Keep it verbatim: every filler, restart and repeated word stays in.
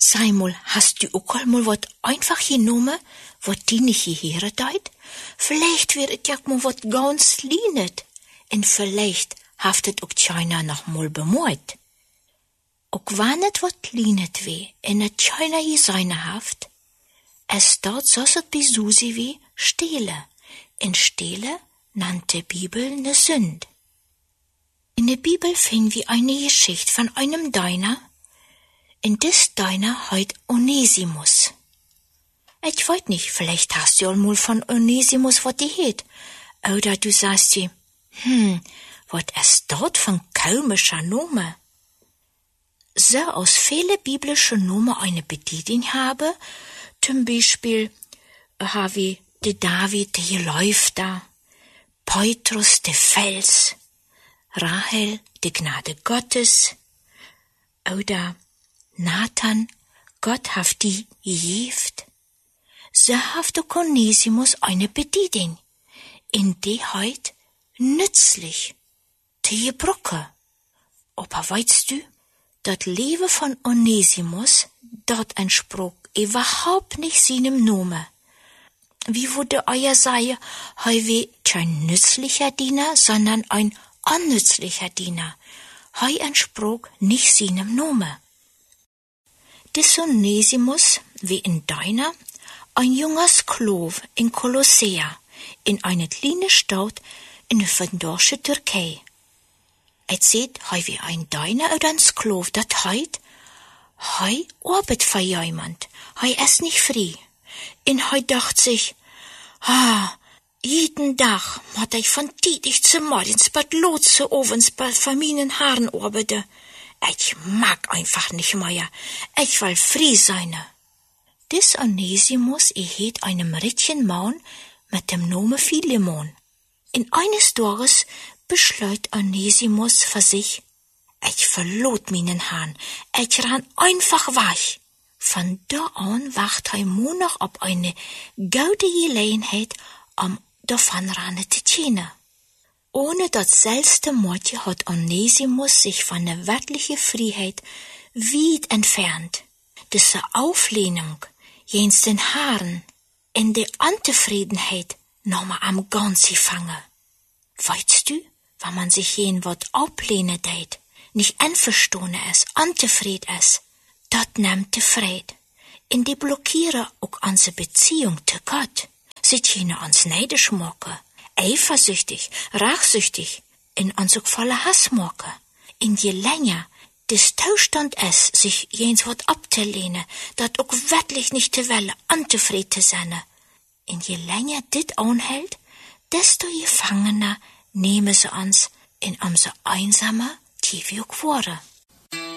Sei mal, hast du auch mal wat einfach genommen, wat die nicht hierher deit? Vielleicht wird es ja mal wat ganz lienet. Und vielleicht haftet auch China noch mal bemoeit. Auch wann et wat lienet weh, in et China je seine haft, es dort so's et bei Susi wie Stehle. In Stehle nannte Bibel ne Sünd. In der Bibel finden wir eine Geschichte von einem Deiner, in des Deiner heut Onesimus. Ich weiß nicht, vielleicht hast du mal von Onesimus wat die heet. Oder du sagst dir, hm, wat es dort von komischer Nome. So aus viele biblische Nomen eine Bedeutung habe, zum Beispiel habe de David, der läuft da, Petrus, der Fels, Rahel, die Gnade Gottes, oder Nathan, Gott haft die gejeft. So haft der Onesimus eine Bedeutung, in die heut nützlich, die Brücke. Aber weißt du, das Leben von Onesimus, dort entsprach überhaupt nicht seinem Namen. Wie würde euer sei, hei wie kein nützlicher Diener, sondern ein unnützlicher Diener. Hei entsprach nicht seinem Namen. Des Onesimus, wie in deiner, ein junger Sklav in Kolossea, in eine kleine Stadt in der verdorschen Türkei. Et seht, hei wie ein Deiner oder ein Sklav, dat heit, hei arbeit für jemand, hei es nicht frei. In hei dacht sich, ah, jeden Tag mat ich von Tiedig zu morgens bad Lotse ovens bad von meinen Haaren arbeite. Ich mag einfach nicht mehr, ich will frei sein. Des Onesimus erhielt einem Rittchen Mann mit dem Namen Philemon. In eines Tages beschleut Onesimus für sich, ich verlot meinen Hahn, ich ran einfach weg. Von da an wacht er nur noch auf eine gute Gelegenheit, um davonrannen zu tjene. Ohne das selbste Mordje hat Onesimus sich von der weltlichen Freiheit weit entfernt. Diese Auflehnung jens den Haaren in der Unzufriedenheit nochmal am Ganzen fange. Weißt du, wenn man sich jen wat ablehne deit, nicht einverstone es, unzufried es, dat nimmt de Fried. In die blockiere auch unsere Beziehung zu Gott. Sie jene uns neidisch machen, eifersüchtig, rachsüchtig, in uns auch voller Hass machen. In je länger des Zustand es, sich jens wat abzulehnen, dat auch wirklich nicht zu welle, unzufried zu sein. In je länger dit anhält, desto gefangener nehmen sie uns in unser einsamer, tief auch Quore.